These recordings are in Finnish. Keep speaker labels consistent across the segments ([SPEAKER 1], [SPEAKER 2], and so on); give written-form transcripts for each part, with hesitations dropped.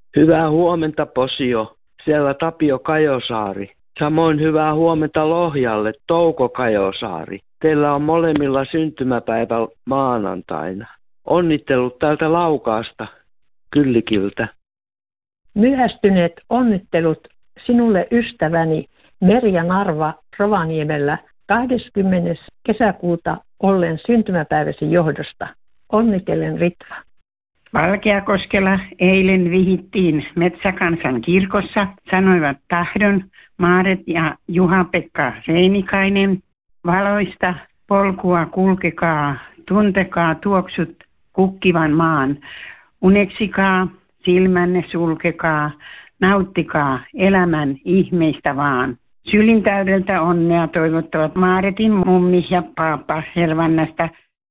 [SPEAKER 1] Hyvää huomenta, Posio. Siellä Tapio Kajosaari. Samoin hyvää huomenta Lohjalle, Touko Kajosaari. Teillä on molemmilla syntymäpäivä maanantaina. Onnittelut täältä Laukaasta, Kyllikiltä.
[SPEAKER 2] Myöhästyneet onnittelut sinulle ystäväni Merja Narva Rovaniemellä 20. kesäkuuta ollen syntymäpäiväsi johdosta. Onnittelen Ritva.
[SPEAKER 3] Valkeakoskella eilen vihittiin Metsäkansan kirkossa, sanoivat tahdon Maaret ja Juha-Pekka Reinikainen. Valoista polkua kulkekaa, tuntekaa tuoksut kukkivan maan. Uneksikaa, silmänne sulkekaa, nauttikaa elämän ihmeistä vaan. Sylintäydeltä onnea toivottavat Maaretin mummi ja paapa Hervannasta.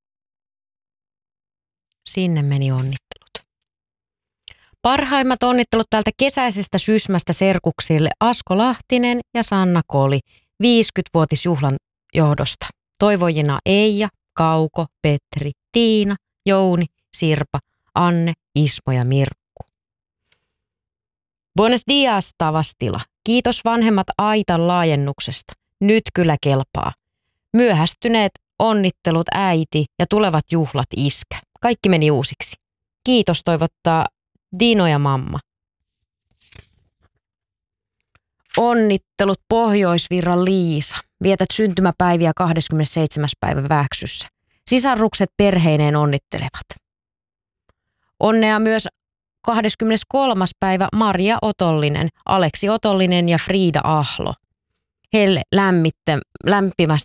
[SPEAKER 4] Sinne meni onnittelut. Parhaimmat onnittelut täältä kesäisestä Sysmästä serkuksille Asko Lahtinen ja Sanna Koli 50-vuotisjuhlan johdosta. Toivojina Eija, Kauko, Petri, Tiina, Jouni, Sirpa, Anne, Ismo ja Mirkku. Buenos dias, Tavastila. Kiitos vanhemmat aitan laajennuksesta. Nyt kyllä kelpaa. Myöhästyneet onnittelut äiti ja tulevat juhlat iskä. Kaikki meni uusiksi. Kiitos toivottaa Dino ja mamma. Onnittelut Pohjoisvirran Liisa. Vietät syntymäpäiviä 27. päivä Väksyssä. Sisarukset perheineen onnittelevat. Onnea myös 23. päivä Maria Otollinen, Aleksi Otollinen ja Friida Ahlo. Heille lämpimästi